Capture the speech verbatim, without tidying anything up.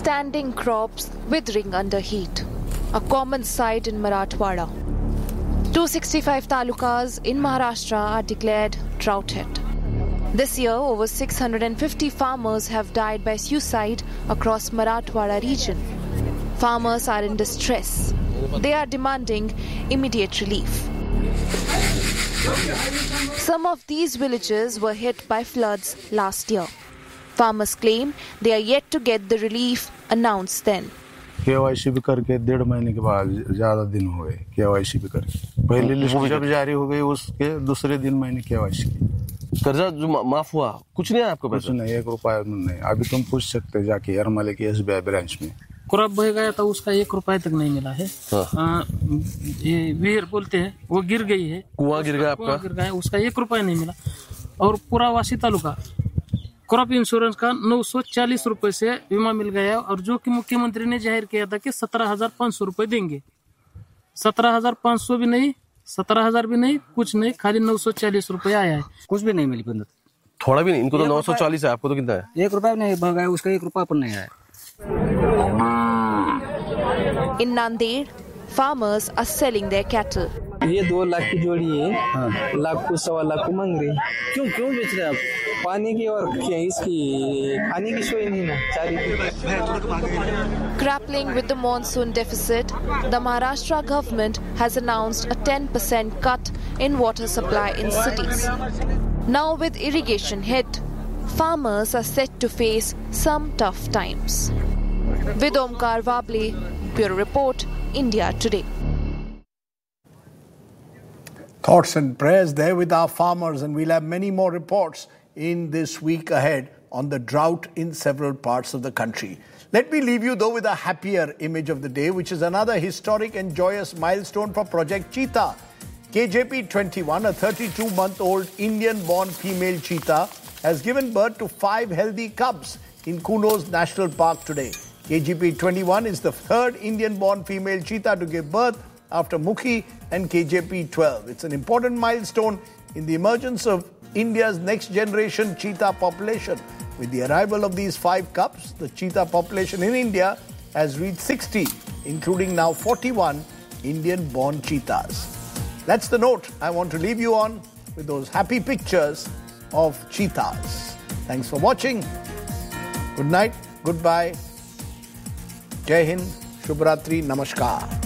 standing crops withering under heat, a common sight in Marathwada. two hundred sixty-five talukas in Maharashtra are declared drought hit. This year, over six hundred fifty farmers have died by suicide across Marathwada region. Farmers are in distress. They are demanding immediate relief. Some of these villages were hit by floods last year. Farmers claim they are yet to get the relief announced then. KYC भी करके डेढ़ महीने के बाद ज्यादा दिन हुए KYC भी करके पहली लिस्ट जब जारी हो गई उसके दूसरे दिन मैंने केवाईसी की। कर्जा जो माफ हुआ कुछ नहीं है आपको पैसा? कुछ नहीं, एक रुपया नहीं। अभी तुम पूछ सकते जाके यरमले की एसबीआई ब्रांच में। क्रॉप बह गया तो उसका एक रुपया तक नहीं मिला है। हाँ। ये वीर बोलते हैं वो गिर गई है, कुआं गिर गया आपका, गिर गया, उसका एक रुपया नहीं मिला। और पूरा वासी तालुका क्रॉप इंश्योरेंस का नौ सौ चालीस रुपए से बीमा मिल गया और जो कि मुख्यमंत्री ने जाहिर किया था कि सत्रह हजार पाँच सौ रुपए देंगे। सत्रह हजार पाँच सौ भी नहीं, सत्रह हजार भी नहीं, कुछ नहीं, खाली नौ सौ चालीस रुपए आया है। कुछ भी नहीं मिली बंद, थोड़ा भी नहीं। इनको तो नौ सौ चालीस है, आपको तो कितना है? एक रुपया नहीं भर गया, उसका एक रुपया पर नहीं आया। In Nanded, farmers are selling their cattle. ये दो लाख की जोड़ी है। हाँ। लाख को सवा लाख को मांग रही। क्यों क्यों बेच रहे हैं आप? पानी की और इसकी खाने की सोई नहीं ना, चारी की। Grappling with the monsoon deficit, the Maharashtra government has announced a ten percent cut in water supply in cities. Now with irrigation hit, farmers are set to face some tough times. With Omkar Vable, Bureau Report, India Today. Thoughts and prayers there with our farmers, and we'll have many more reports in this week ahead on the drought in several parts of the country. Let me leave you though with a happier image of the day, which is another historic and joyous milestone for Project Cheetah. K J P twenty-one, a thirty-two-month-old Indian-born female cheetah, has given birth to five healthy cubs in Kunos National Park today. K G P twenty-one is the third Indian-born female cheetah to give birth after Mukhi and K J P twelve. It's an important milestone in the emergence of India's next-generation cheetah population. With the arrival of these five cubs, the cheetah population in India has reached sixty, including now forty-one Indian-born cheetahs. That's the note I want to leave you on, with those happy pictures of cheetahs. Thanks for watching. Good night, goodbye. Jai Hind, Shubh Ratri, Namaskar.